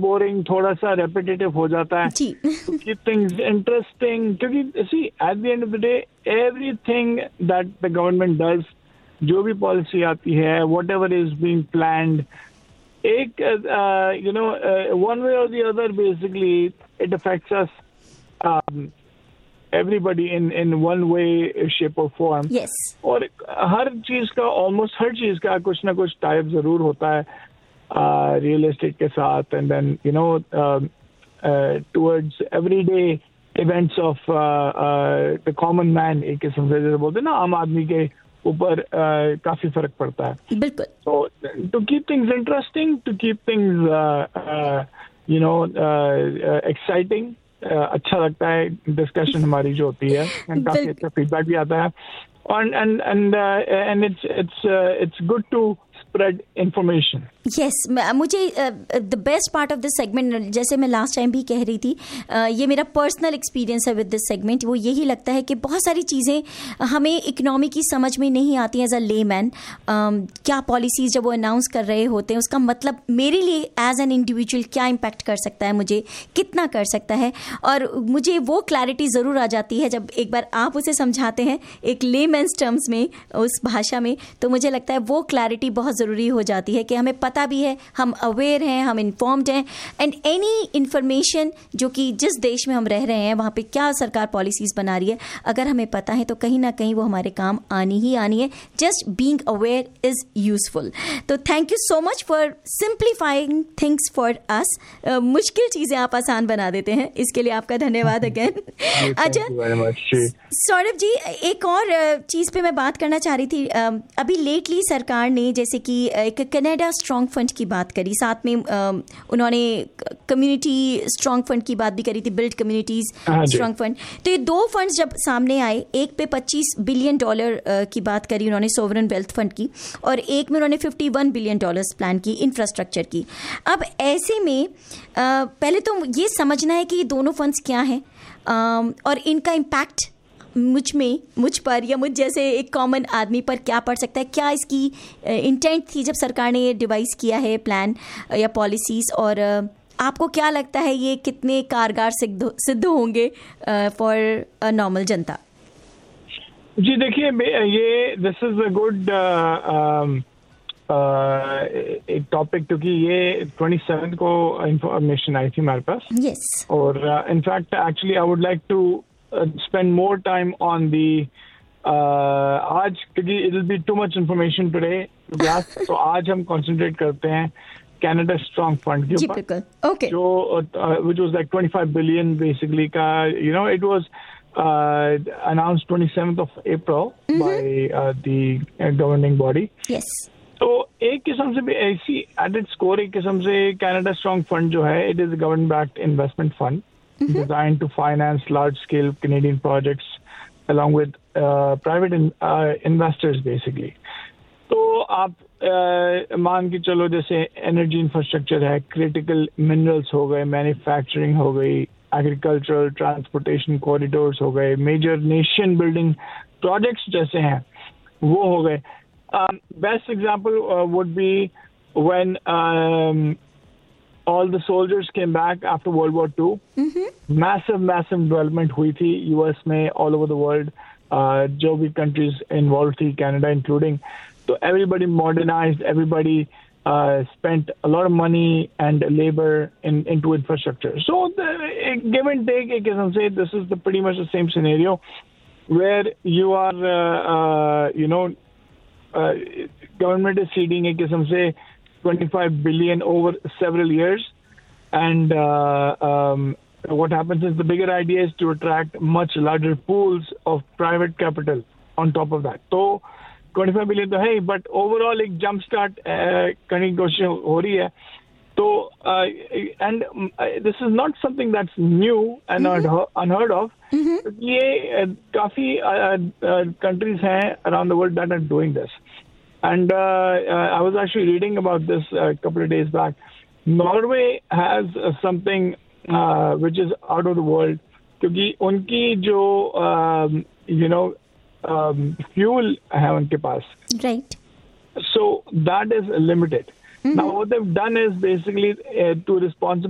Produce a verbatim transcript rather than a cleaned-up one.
Boring, थोड़ा सा repetitive हो जाता है. To keep things interesting, क्योंकि see at the end of the day everything that the government does, जो भी पॉलिसी आती है, whatever is being planned, एक uh, you know uh, one way or the other basically it affects us, um, everybody in in one way, shape or form. Yes. और हर चीज का, almost हर चीज का कुछ ना कुछ टाइप जरूर होता है रियल एस्टेट के साथ, and then you know uh, uh, towards everyday events of uh, uh, the common man, एक किस्म से जैसे बोलते हैं ना, आम आदमी के ऊपर uh, काफी फर्क पड़ता है. बिल्कुल. So to keep things interesting, to keep things uh, uh, you know uh, uh, exciting, Uh, अच्छा लगता है डिस्कशन हमारी जो होती है, and काफी अच्छा फीडबैक भी आता है, and and and uh, and it's it's uh, it's good to spread information. Yes, मुझे the best part of this segment, जैसे मैं लास्ट टाइम भी कह रही थी, uh, ये मेरा पर्सनल एक्सपीरियंस है विद दिस सेगमेंट, वो यही लगता है कि बहुत सारी चीज़ें हमें इकोनॉमी की समझ में नहीं आती एज अ लेमैन. क्या पॉलिसीज़ जब वो अनाउंस कर रहे होते हैं, उसका मतलब मेरे लिए एज एन इंडिविजुअल क्या इम्पैक्ट कर सकता है, मुझे कितना कर सकता है, और मुझे वो क्लैरिटी ज़रूर आ जाती है जब एक बार आप उसे समझाते हैं एक लेमैन्स टर्म्स में, उस भाषा में, तो मुझे लगता है वो क्लैरिटी बहुत ज़रूरी हो जाती है कि हमें पता भी है, हम अवेयर हैं, हम इन्फॉर्म्ड हैं, एंड एनी इन्फॉर्मेशन जो कि जिस देश में हम रह रहे हैं वहाँ पे क्या सरकार पॉलिसीज़ बना रही है, अगर हमें पता है तो कहीं ना कहीं वो हमारे काम आनी ही आनी है. Just being aware is useful. तो thank you so much for simplifying things for us. मुश्किल चीज़ें आप आसान बना देते हैं, इसके लिए आपका धन्यवाद अगेन. अच्छा सौरभ जी, एक और चीज़ पे मैं बात करना चाह रही थी. अभी लेटली सरकार ने जैसे कि एक कनाडा स्ट्रॉन्ग फंड की बात करी, साथ में उन्होंने कम्युनिटी स्ट्रॉन्ग फंड की बात भी करी थी, बिल्ड कम्युनिटीज स्ट्रॉन्ग फंड. तो ये दो फंड्स जब सामने आए, एक पे पच्चीस बिलियन डॉलर की बात करी उन्होंने सोवरेन वेल्थ फंड की, और एक में उन्होंने इक्यावन बिलियन डॉलर्स प्लान की इंफ्रास्ट्रक्चर की. अब ऐसे में पहले तो ये समझना है कि ये दोनों फंड्स क्या हैं और इनका इम्पैक्ट मुझ में मुझ पर या मुझ जैसे एक कॉमन आदमी पर क्या पड़ सकता है. क्या इसकी इंटेंट थी जब सरकार ने ये डिवाइस किया है प्लान या पॉलिसीज़, और आपको क्या लगता है ये कितने कारगर सिद्ध सिद्ध होंगे फॉर अ नॉर्मल जनता? जी देखिए, ये दिस इज अ गुड एक टॉपिक, क्योंकि ये सत्ताईस को इंफॉर्मेशन आई थी हमारे पास. यस. और in fact actually I would like to Uh, spend more time on the uh, आज, क्योंकि it will be too much information today to grasp. तो आज हम concentrate करते हैं Canada Strong Fund के ऊपर, okay, जो uh, which was like twenty-five billion basically का, you know, it was uh, announced twenty-seventh of April mm-hmm. by uh, the uh, governing body. Yes. तो एक किस्म से भी ऐसी एट इट्स कोर एक किस्म से Canada Strong Fund जो है, it is a government backed investment fund. Mm-hmm. designed to finance large-scale Canadian projects along with uh, private in, uh, investors basically. तो आप uh, मान के चलो जैसे एनर्जी इंफ्रास्ट्रक्चर है, क्रिटिकल मिनरल्स हो गए, मैन्युफैक्चरिंग हो गई, एग्रीकल्चरल ट्रांसपोर्टेशन कॉरिडोर्स हो गए, मेजर नेशन बिल्डिंग प्रोजेक्ट्स जैसे हैं वो हो गए. Best example would be when all the soldiers came back after World War Two. Mm-hmm. Massive, massive development हुई थी U S में, all over the world. Uh, जो भी countries involved थी, Canada including. So everybody modernized, everybody uh, spent a lot of money and labor in, into infrastructure. So the, give and take, I can say this is the pretty much the same scenario where you are, uh, uh, you know, uh, government is seeding, I can say, twenty-five billion over several years, and uh, um, what happens is the bigger idea is to attract much larger pools of private capital on top of that. So twenty-five billion तो है, but overall एक jump start करने की कोशिश हो रही है. तो uh, and uh, this is not something that's new and mm-hmm. unheard of. Mm-hmm. ये uh, काफी uh, uh, countries हैं around the world that are doing this. And uh, uh, I was actually reading about this a couple of days back. Norway has uh, something uh, which is out of the world, क्योंकि उनकी जो um, you know um, fuel है उनके पास. Right. So that is limited. Mm-hmm. Now what they've done is basically uh, to responsibly